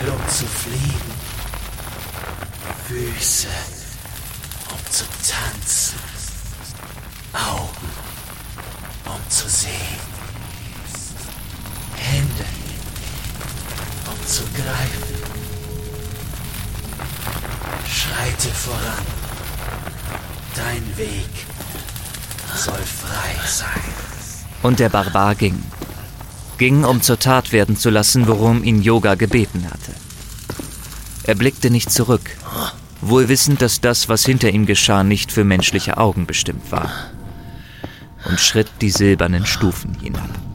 um zu fliegen, Füße, um zu tanzen, Augen, um zu sehen, Hände, um zu greifen. Schreite voran, dein Weg soll frei sein. Und der Barbar ging, um zur Tat werden zu lassen, worum ihn Yoga gebeten hatte. Er blickte nicht zurück, wohl wissend, dass das, was hinter ihm geschah, nicht für menschliche Augen bestimmt war, und schritt die silbernen Stufen hinab.